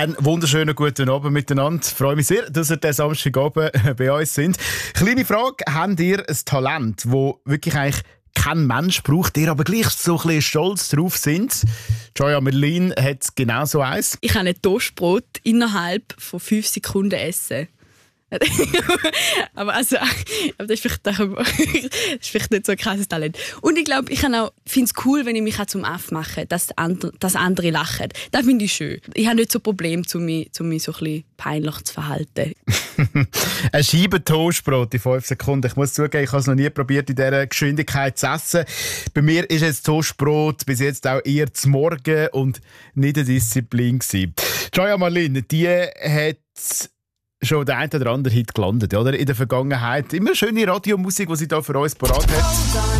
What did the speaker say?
Einen wunderschönen guten Abend miteinander. Ich freue mich sehr, dass ihr diesen Samstagabend bei uns sind. Kleine Frage, habt ihr ein Talent, das wirklich eigentlich kein Mensch braucht, ihr aber gleich so ein bisschen stolz drauf sind? Joya Merlin hat genau so eins. Ich kann ein Toastbrot innerhalb von 5 Sekunden essen. aber das ist vielleicht nicht so ein krasses Talent. Und ich glaube, ich finde es cool, wenn ich mich zum Aff mache, dass andere lachen. Das finde ich schön. Ich habe nicht so ein Problem, mich so ein bisschen peinlich zu verhalten. Eine Scheibe Toastbrot in 5 Sekunden. Ich muss zugeben, ich habe es noch nie probiert, in dieser Geschwindigkeit zu essen. Bei mir ist jetzt Toastbrot bis jetzt auch eher zum Morgen und nicht eine Disziplin gewesen. Joya Merlin, die hat schon der eine oder andere Hit gelandet, oder? In der Vergangenheit. Immer schöne Radiomusik, die sie da für uns parat hat.